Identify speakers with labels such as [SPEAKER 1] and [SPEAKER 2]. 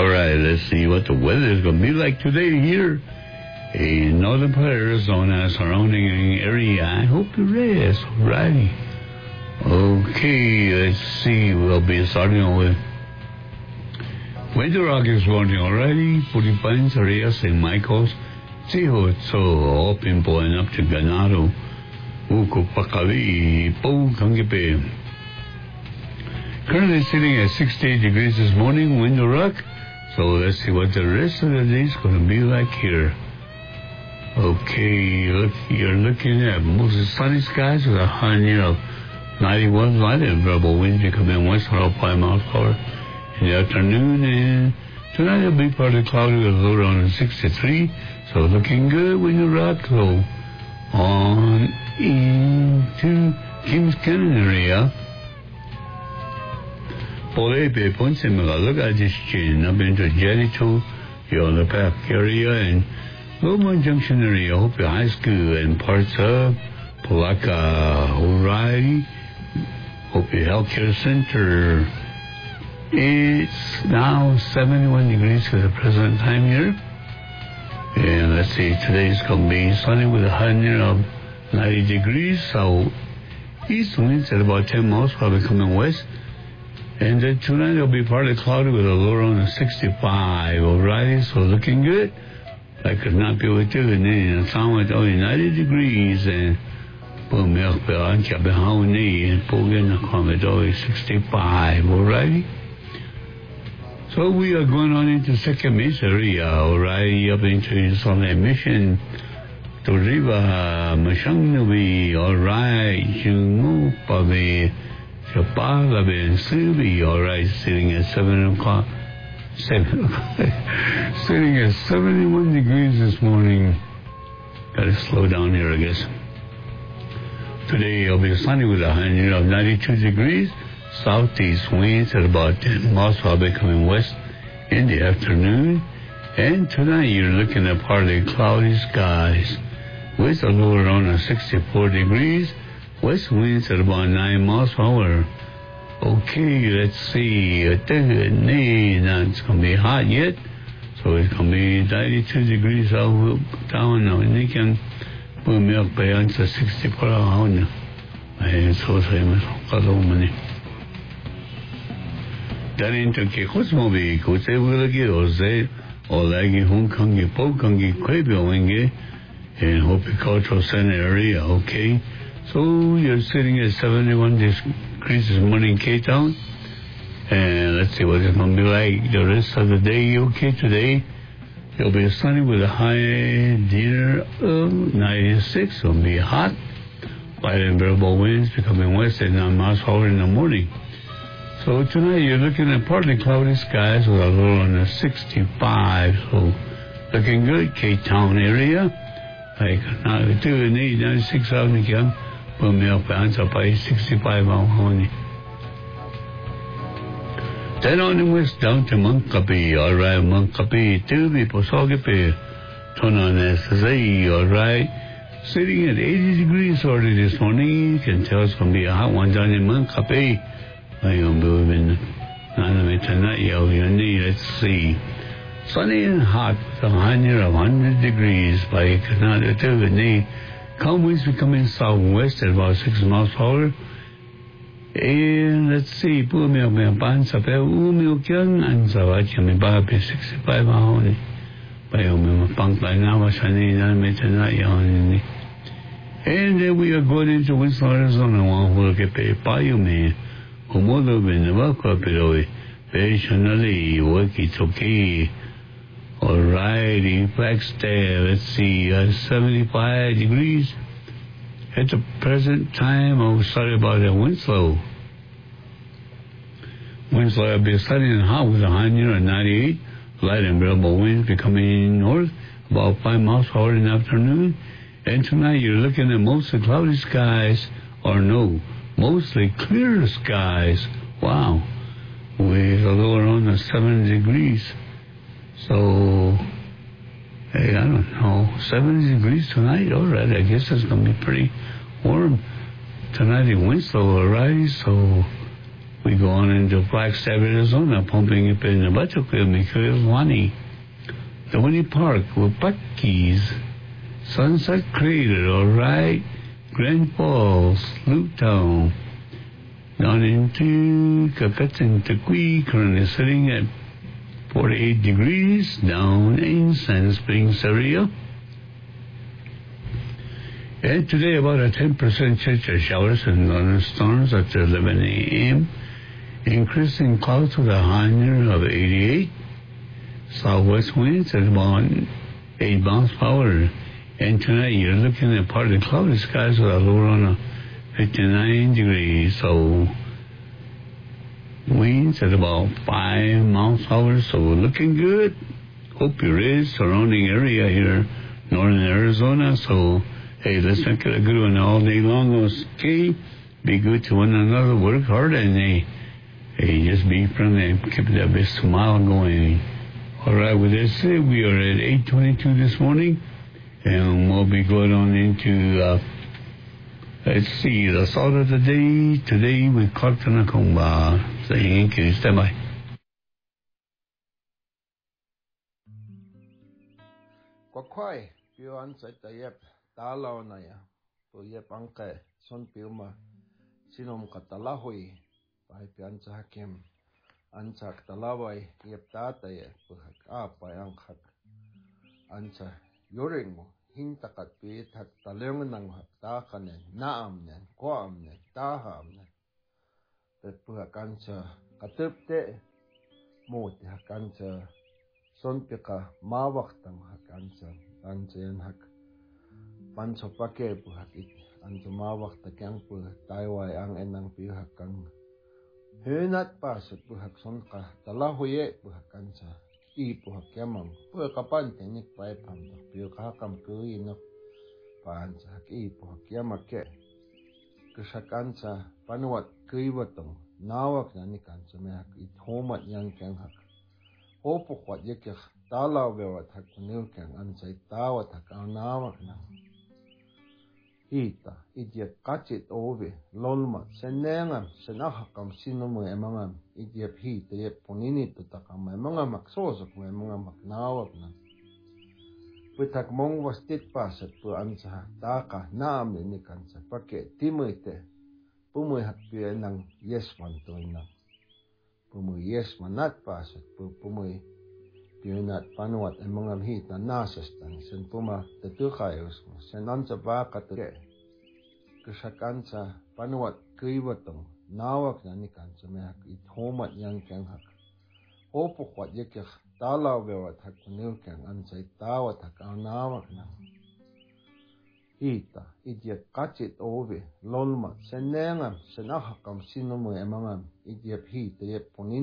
[SPEAKER 1] All right, let's see what the weather is going to be like today here in northern part of Arizona, surrounding area. I hope you're ready. All righty. Okay, let's see. We'll be starting with Winter Rock is warning already. Puripan, Arias, St. Michael's, Tijo, so open point up to Ganado, Uko, Pakawi, Po, Kangipe. Currently sitting at 68 degrees this morning, Winter Rock. So let's see what the rest of the day is going to be like here. Okay, look, you're looking at mostly sunny skies with a high near of 91 light and variable winds becoming west 105 miles per hour in the afternoon, and tonight it'll be partly cloudy with a low around 63. So looking good when you rock. So on into Kings Canyon area. Polebe Ponce Megaloga just changing up into Jericho, you're on the Park area, and Loma Junction area, Hope High School, and parts of Palaca O'Reilly, Hope Healthcare Center. It's now 71 degrees for the present time here. And let's see, today's going to be sunny with a high near of 90 degrees. So east winds at about 10 miles, probably coming west. And then tonight it'll be partly cloudy with a low around of 65. Alrighty, so looking good. I could not be with you. And then it's only 90 degrees. And boom, and Pogin, 65. Alrighty. So we are going on into Second Mesa area, alright, up into Sunday Mission, to Riva, Mashangnabi, alright, Jungupabi, Chapalabi, and Subi, alright, sitting at 7 o'clock, sitting at 71 degrees this morning. Gotta slow down here, I guess. Today it'll be sunny with a high near of 92 degrees. Southeast winds at about 10 miles, probably coming west in the afternoon. And tonight you're looking at partly cloudy skies with a low around 64 degrees. West winds at about 9 miles per hour. Okay, let's see. It's going to be hot yet. So it's going to be 92 degrees down now. And you can put milk by 64 hours. And so say, Darinto ke Cosmobi, Kutevulagi, Ose, Olagi, Hongkongi, Pokongi, Quabilwingi, and Hopi Cultural Center area, okay? So you're sitting at 71 degrees this morning in K-Town. And let's see what it's going to be like the rest of the day, okay? Today, it'll be sunny with a high near of 96. It'll be hot. Light and variable winds becoming west at 9 miles per hour in the morning. So tonight you're looking at partly cloudy skies with a low on the 65. So looking good, K-Town area. Like now 96 out in the but me up answer by 65 out honey. Then on the west down to Mankapi, alright, Mankapi, Tubi, Posogipi, Tona Nesazai, alright. Sitting at 80 degrees already this morning. You can tell it's going to be a hot one down in Mankapi. Let's see. Sunny and hot with a high near of 100 degrees by Canada to calm winds becoming southwest at about 6 miles per hour. And let's see, Pumil Pansapel, Umilkan, and Savachami Babi 65 hours. By Punk by Navashani, and then we are going into Winslow, Arizona. One will get paid by you, man. Omodo Benavaka Piroe, Patiently, Waki Alrighty, Flagstaff, let's see, 75 degrees. At the present time, I'm sorry about that Winslow. Winslow will be sunny and hot with a high near of 98. Light and variable winds becoming north, about 5 miles per hour in the afternoon. And tonight you're looking at mostly cloudy skies, or no, mostly clear skies. Wow. With a low around 7 degrees. So, hey, I don't know, 70 degrees tonight? All right, I guess it's going to be pretty warm tonight in Winslow, all right? So, We go on into Flagstaff, Arizona, pumping up in the Butterfield, Mikulwani, Tony Park, Wapakis, Sunset Crater, all right, Grand Falls, Newtown, down into Kakatan, Tequi, currently sitting at 48 degrees, down in Sand Springs area. And today about a 10% chance of showers and thunderstorms at 11 a.m. Increasing clouds with a high near of 88. Southwest winds at about 8 miles per hour. And tonight you're looking at partly cloudy skies with a low around of 59 degrees. So winds at about 5 miles per hour. So looking good. Hope you're ready. Surrounding area here, northern Arizona. So hey, let's make it a good one all day long. Okay, be good to one another. Work hard and hey, just be friendly and keep that big smile going. All right, with that said, we are at 8:22 this morning, and we'll be going on into, let's see, the thought of the day today with Clark Tanakomba. Saying, can you stand by?
[SPEAKER 2] Kwakwai, piu ansay tayep, talaw na ya, tuyep angke, son piu ma, sinom katalahoy, pahay pian sa hakim. Ansa talaway yep tatay puhak apay angkak ansa yoring mo hintakat pit hak talengan ng haktakan naam nen koam nen taham nen puhak ansa katupte mo ti hak ansa sonpika mawak tang hak ansa yan hak panso pake puhak it ansa mawak takyang puhak tayway ang enang pihak kang Hünat pasut buhak sonka talahuye buhak kansa I buhak yamam buhak kapante nik pai pamdo buhak hakam kui no pansa hak I buhak yamake kesakansa panuat kui watong nawak na nikansa me hak it homat yang keng hak opuk wat yekyak talaw bewat hak punil keng ansa itawat hak nawak na Ita, idiep kacit ovi, lolmat, senengam, senahakam sinumu emangam, idiep hita, idiep punini tutakam emangam maksosok mo emangam maknawag na. Putak mong wastit pasat pu ansa taka naam ni kansa, pake timuite, pumuy hakpiya ng yesman to na. Pumuy yesman nat pasat pu pumuy pinat panuat emangam hita nasas tang sen puma tetukayos mo sen ansa baka tuke kesakansa panuat kuiwatong nawak na ni kansa me hak it homat yang keng hak opuk wat yekyak talaw bewat hak punil keng ansa itawat hak nawak na Ita, idiep kacit ovi, lolmat, senengam, senahakam sinumu emangam, idiep hita, idiep punini